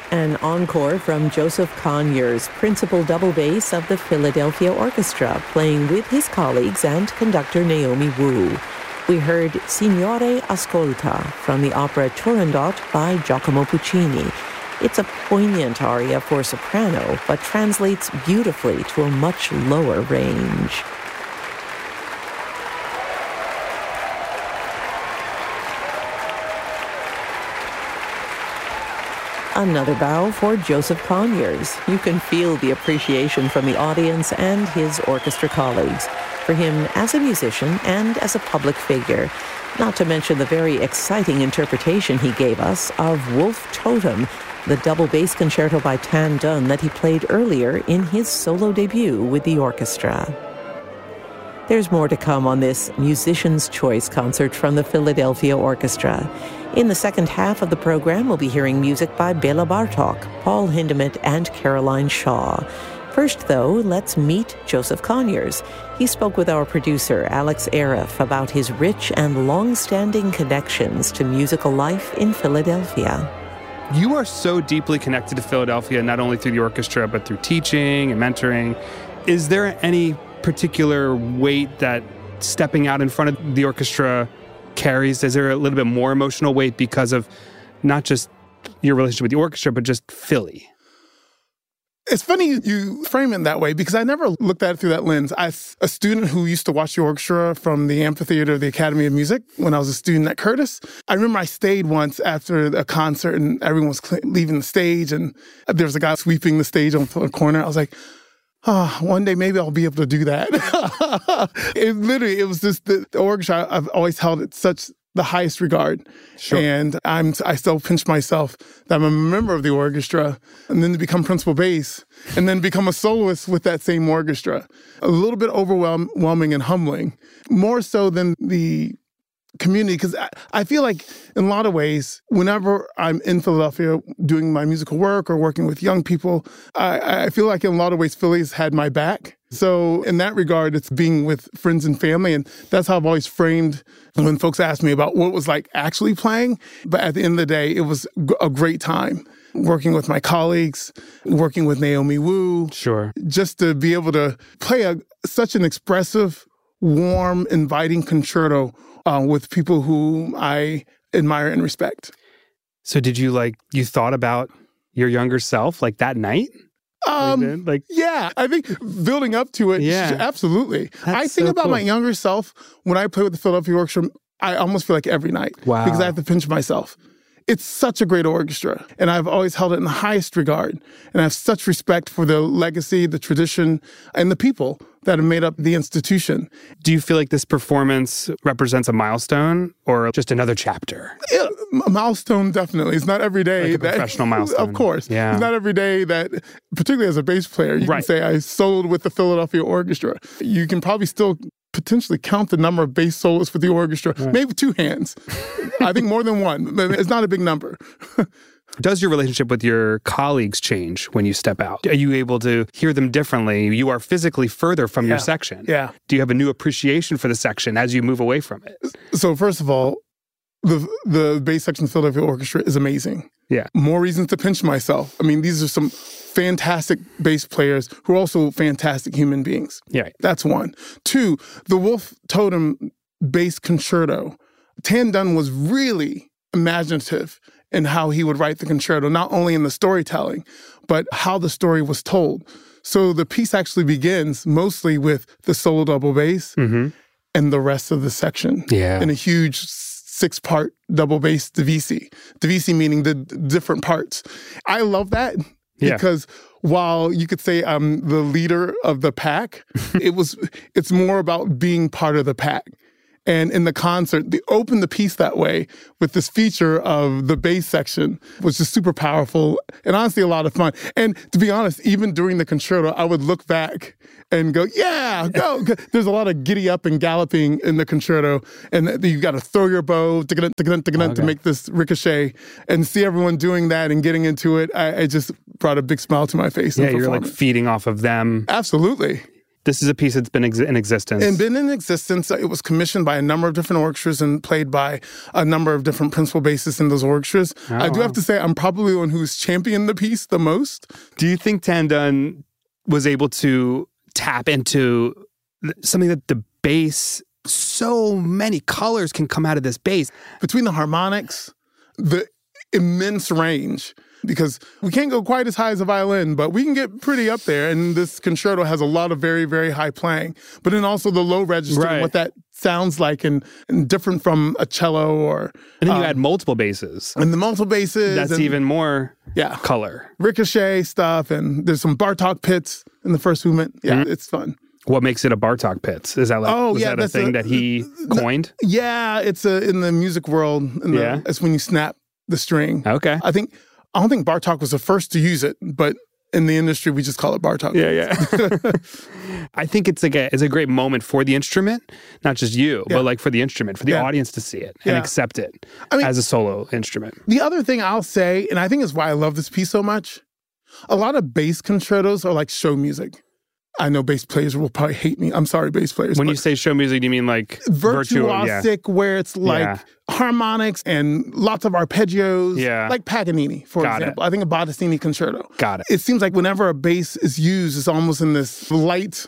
An encore from Joseph Conyers, principal double bass of the Philadelphia Orchestra, playing with his colleagues and conductor Naomi Wu. We heard Signore Ascolta from the opera Turandot by Giacomo Puccini. It's a poignant aria for soprano, but translates beautifully to a much lower range. Another bow for Joseph Conyers. You can feel the appreciation from the audience and his orchestra colleagues for him as a musician and as a public figure, not to mention the very exciting interpretation he gave us of Wolf Totem, the double bass concerto by Tan Dun that he played earlier in his solo debut with the orchestra. There's more to come on this Musician's Choice concert from the Philadelphia Orchestra. In the second half of the program, we'll be hearing music by Bela Bartok, Paul Hindemith, and Caroline Shaw. First, though, let's meet Joseph Conyers. He spoke with our producer, Alex Arif, about his rich and long-standing connections to musical life in Philadelphia. You are so deeply connected to Philadelphia, not only through the orchestra, but through teaching and mentoring. Is there any particular weight that stepping out in front of the orchestra carries? Is there a little bit more emotional weight because of not just your relationship with the orchestra, but just Philly? It's funny you frame it that way because I never looked at it through that lens. As a student who used to watch the orchestra from the amphitheater of the Academy of Music when I was a student at Curtis, I remember I stayed once after a concert and everyone was leaving the stage and there was a guy sweeping the stage on the corner. I was like, one day maybe I'll be able to do that. It was just the orchestra. I've always held it such the highest regard. Sure. And I still pinch myself that I'm a member of the orchestra and then to become principal bass and then become a soloist with that same orchestra. A little bit overwhelming and humbling, more so than the community, because I feel like in a lot of ways, whenever I'm in Philadelphia doing my musical work or working with young people, I feel like in a lot of ways, Philly's had my back. So in that regard, it's being with friends and family. And that's how I've always framed when folks ask me about what it was like actually playing. But at the end of the day, it was a great time working with my colleagues, working with Naomi Wu. Sure. Just to be able to play such an expressive, warm, inviting concerto with people whom I admire and respect. So did you thought about your younger self like that night? Yeah, I think building up to it, yeah, absolutely. I think about my younger self when I play with the Philadelphia Orchestra. I almost feel like every night. Wow. Because I have to pinch myself. It's such a great orchestra, and I've always held it in the highest regard. And I have such respect for the legacy, the tradition, and the people that have made up the institution. Do you feel like this performance represents a milestone or just another chapter? A milestone, definitely. It's not every day. Like a professional milestone. Of course. Yeah. It's not every day that, particularly as a bass player, you can say, I soloed with the Philadelphia Orchestra. You can probably still potentially count the number of bass solos for the orchestra, maybe two hands. I think more than one. It's not a big number. Does your relationship with your colleagues change when you step out? Are you able to hear them differently? You are physically further from your section. Yeah. Do you have a new appreciation for the section as you move away from it? So first of all, the bass section of the Philadelphia Orchestra is amazing. Yeah. More reasons to pinch myself. I mean, these are some fantastic bass players who are also fantastic human beings. Yeah. That's one. Two, the Wolf Totem bass concerto. Tan Dun was really imaginative in how he would write the concerto, not only in the storytelling, but how the story was told. So the piece actually begins mostly with the solo double bass and the rest of the section in a huge 6-part double bass divisi. Divisi meaning the different parts. I love that because while you could say I'm the leader of the pack, it's more about being part of the pack. And in the concert, they opened the piece that way with this feature of the bass section, which is super powerful and honestly a lot of fun. And to be honest, even during the concerto, I would look back and go, yeah, go. There's a lot of giddy up and galloping in the concerto. And you've got to throw your bow to make this ricochet and see everyone doing that and getting into it. I just brought a big smile to my face. Yeah, you're like feeding off of them. Absolutely. This is a piece that's been in existence. And been in existence. It was commissioned by a number of different orchestras and played by a number of different principal bassists in those orchestras. I do have to say, I'm probably the one who's championed the piece the most. Do you think Tan Dun was able to tap into something that the bass, so many colors can come out of this bass? Between the harmonics, the immense range, because we can't go quite as high as a violin, but we can get pretty up there. And this concerto has a lot of very, very high playing. But then also the low register and what that sounds like and different from a cello or... And then you add multiple basses. And the multiple basses. That's even more color. Ricochet stuff, and there's some Bartok pits in the first movement. Yeah, it's fun. What makes it a Bartok pits? Is that that a thing that he coined? Yeah, it's in the music world. It's when you snap the string. Okay. I don't think Bartok was the first to use it, but in the industry, we just call it Bartok. Yeah. I think it's a great moment for the instrument, not just you, but like for the instrument, for the audience to see it and accept it as a solo instrument. The other thing I'll say, and I think is why I love this piece so much, a lot of bass concertos are like show music. I know bass players will probably hate me. I'm sorry, bass players. When you say show music, do you mean like virtuosic, where it's like harmonics and lots of arpeggios? Yeah. Like Paganini, for example. I think a Bottesini concerto. Got it. It seems like whenever a bass is used, it's almost in this light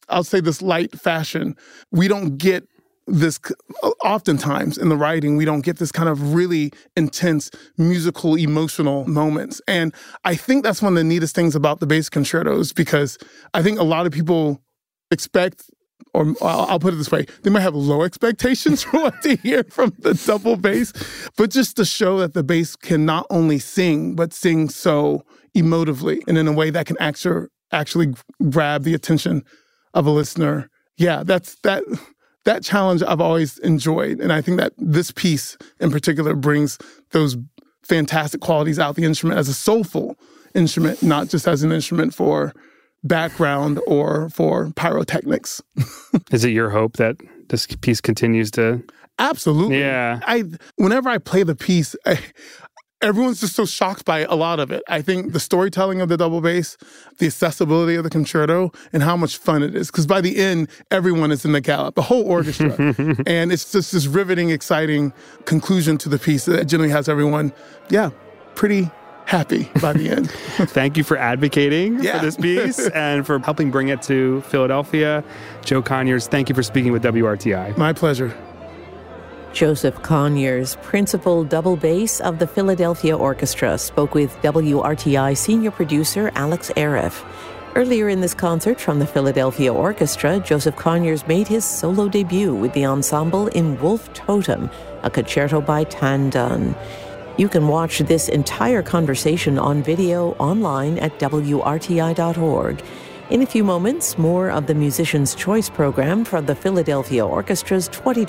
fashion. We don't get this, oftentimes in the writing, we don't get this kind of really intense musical, emotional moments. And I think that's one of the neatest things about the bass concertos, because I think a lot of people expect, or I'll put it this way, they might have low expectations for what they hear from the double bass, but just to show that the bass can not only sing, but sing so emotively and in a way that can actually grab the attention of a listener. Yeah, that challenge I've always enjoyed. And I think that this piece in particular brings those fantastic qualities out the instrument as a soulful instrument, not just as an instrument for background or for pyrotechnics. Is it your hope that this piece continues to... Absolutely. Yeah. Whenever I play the piece, everyone's just so shocked by a lot of it. I think the storytelling of the double bass, the accessibility of the concerto, and how much fun it is. Because by the end, everyone is in the gallop, the whole orchestra. And it's just this riveting, exciting conclusion to the piece that generally has everyone, pretty happy by the end. Thank you for advocating for this piece and for helping bring it to Philadelphia. Joe Conyers, thank you for speaking with WRTI. My pleasure. Joseph Conyers, principal double bass of the Philadelphia Orchestra, spoke with WRTI senior producer Alex Aref. Earlier in this concert from the Philadelphia Orchestra, Joseph Conyers made his solo debut with the ensemble in Wolf Totem, a concerto by Tan Dun. You can watch this entire conversation on video online at WRTI.org. In a few moments, more of the Musician's Choice program from the Philadelphia Orchestra's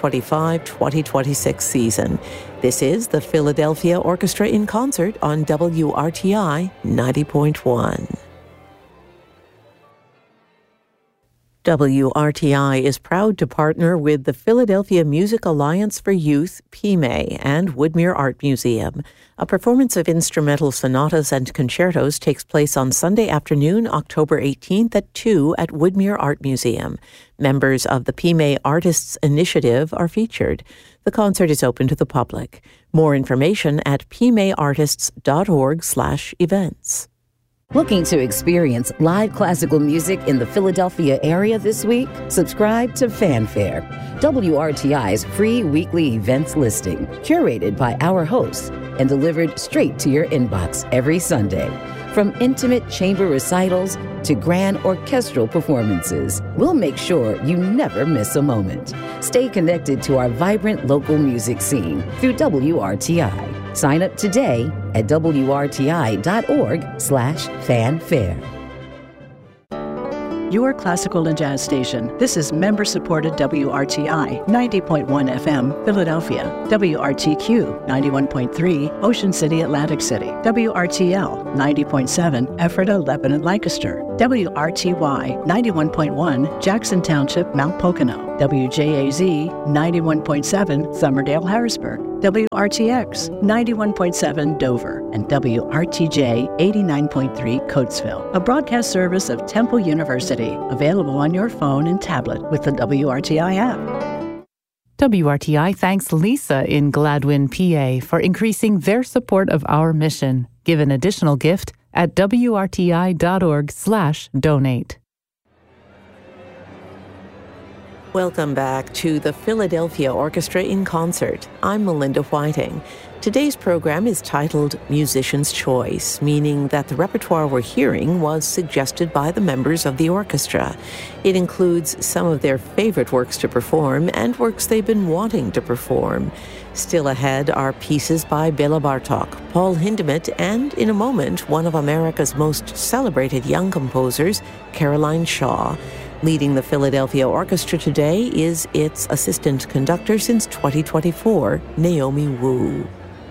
2025-2026 season. This is the Philadelphia Orchestra in Concert on WRTI 90.1. WRTI is proud to partner with the Philadelphia Music Alliance for Youth, PMA, and Woodmere Art Museum. A performance of instrumental sonatas and concertos takes place on Sunday afternoon, October 18th at 2 at Woodmere Art Museum. Members of the PMA Artists Initiative are featured. The concert is open to the public. More information at pmaartists.org/events. Looking to experience live classical music in the Philadelphia area this week? Subscribe to Fanfare, WRTI's free weekly events listing, curated by our hosts and delivered straight to your inbox every Sunday. From intimate chamber recitals to grand orchestral performances, we'll make sure you never miss a moment. Stay connected to our vibrant local music scene through WRTI. Sign up today at WRTI.org/fanfare. Your classical and jazz station. This is member-supported WRTI 90.1 FM, Philadelphia. WRTQ 91.3, Ocean City, Atlantic City. WRTL 90.7, Ephrata, Lebanon, Lancaster. WRTY 91.1 Jackson Township, Mount Pocono. WJAZ 91.7 Somerdale, Harrisburg. WRTX 91.7 Dover. And WRTJ 89.3 Coatesville. A broadcast service of Temple University. Available on your phone and tablet with the WRTI app. WRTI thanks Lisa in Gladwin, PA, for increasing their support of our mission. Give an additional gift at wrti.org/donate. Welcome back to the Philadelphia Orchestra in Concert. I'm Melinda Whiting. Today's program is titled Musician's Choice, meaning that the repertoire we're hearing was suggested by the members of the orchestra. It includes some of their favorite works to perform and works they've been wanting to perform. Still ahead are pieces by Bela Bartok, Paul Hindemith, and in a moment, one of America's most celebrated young composers, Caroline Shaw. Leading the Philadelphia Orchestra today is its assistant conductor since 2024, Naomi Wu.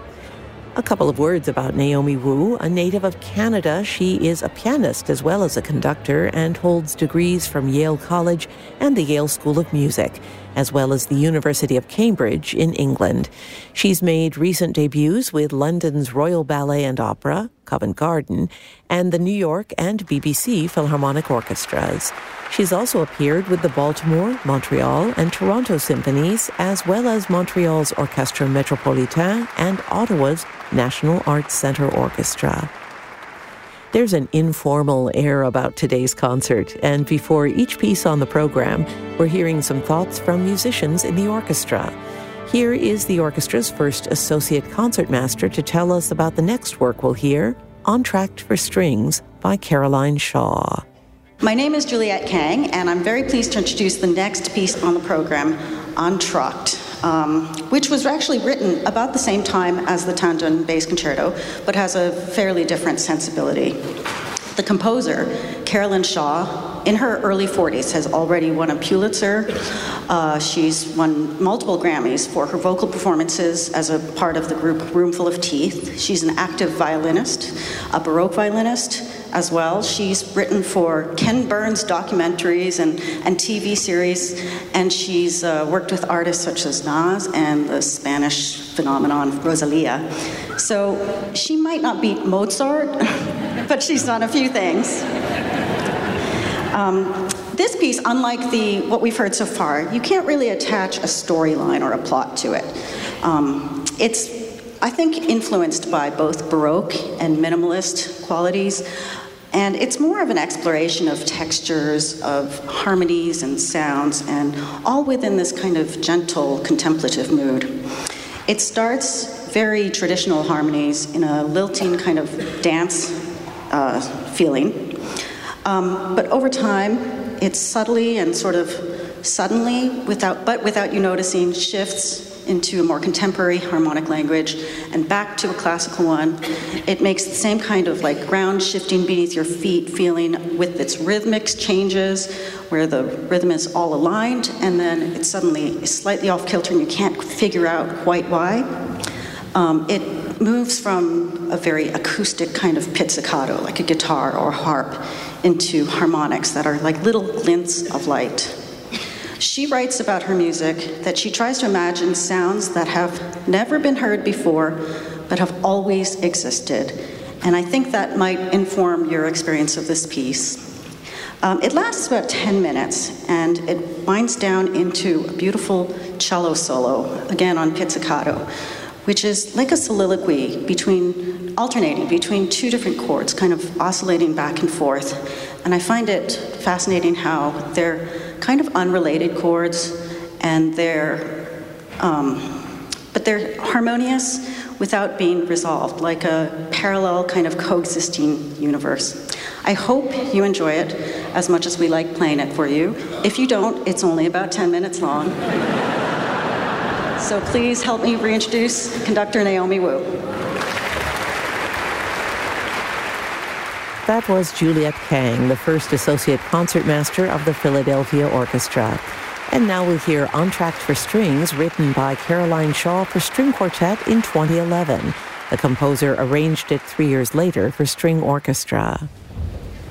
A couple of words about Naomi Wu. A native of Canada, she is a pianist as well as a conductor and holds degrees from Yale College and the Yale School of Music, as well as the University of Cambridge in England. She's made recent debuts with London's Royal Ballet and Opera, Covent Garden, and the New York and BBC Philharmonic Orchestras. She's also appeared with the Baltimore, Montreal, and Toronto symphonies, as well as Montreal's Orchestre Metropolitain and Ottawa's National Arts Centre Orchestra. There's an informal air about today's concert, and before each piece on the program, we're hearing some thoughts from musicians in the orchestra. Here is the orchestra's first associate concertmaster to tell us about the next work we'll hear, Entr'acte for Strings by Caroline Shaw. My name is Juliette Kang, and I'm very pleased to introduce the next piece on the program, Entr'acte, which was actually written about the same time as the Tan-Dun Bass Concerto, but has a fairly different sensibility. The composer, Caroline Shaw, in her early 40s, has already won a Pulitzer. She's won multiple Grammys for her vocal performances as a part of the group Roomful of Teeth. She's an active violinist, a Baroque violinist as well. She's written for Ken Burns documentaries and TV series, and she's worked with artists such as Nas and the Spanish phenomenon Rosalia. So she might not beat Mozart, but she's done a few things. This piece, unlike what we've heard so far, you can't really attach a storyline or a plot to it. It's, I think, influenced by both Baroque and minimalist qualities, and it's more of an exploration of textures, of harmonies and sounds, and all within this kind of gentle, contemplative mood. It starts very traditional harmonies in a lilting kind of dance feeling. But over time, it subtly and sort of suddenly, without you noticing, shifts into a more contemporary harmonic language and back to a classical one. It makes the same kind of like ground shifting beneath your feet feeling with its rhythmic changes, where the rhythm is all aligned, and then it suddenly is slightly off kilter and you can't figure out quite why. It moves from a very acoustic kind of pizzicato, like a guitar or harp, into harmonics that are like little glints of light. She writes about her music that she tries to imagine sounds that have never been heard before, but have always existed. And I think that might inform your experience of this piece. It lasts about 10 minutes, and it winds down into a beautiful cello solo, again on pizzicato, which is like a soliloquy alternating between two different chords, kind of oscillating back and forth. And I find it fascinating how they're kind of unrelated chords, and but they're harmonious without being resolved, like a parallel kind of coexisting universe. I hope you enjoy it as much as we like playing it for you. If you don't, it's only about 10 minutes long. So please help me reintroduce conductor Naomi Wu. That was Juliette Kang, the first associate concertmaster of the Philadelphia Orchestra. And now we'll hear Entr'acte for Strings, written by Caroline Shaw for string quartet in 2011. The composer arranged it 3 years later for string orchestra.